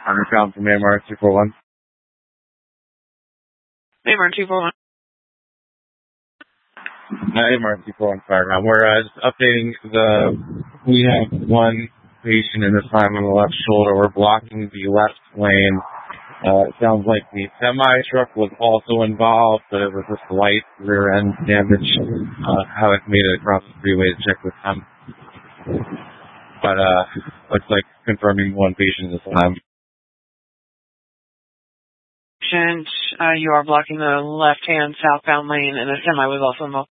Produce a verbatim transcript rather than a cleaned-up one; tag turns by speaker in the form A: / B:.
A: Underground from A M R two four one.
B: A M R two four one.
A: Uh, A M R two four one Fireground. We're uh, just updating the, we have one patient in this time on the left shoulder. We're blocking the left lane. Uh, it sounds like the semi-truck was also involved, but it was just light rear-end damage. Uh, haven't made it across the freeway to check with them. But, uh, looks like confirming one patient this time.
B: Uh, you are blocking the left-hand southbound lane, and a semi was also involved.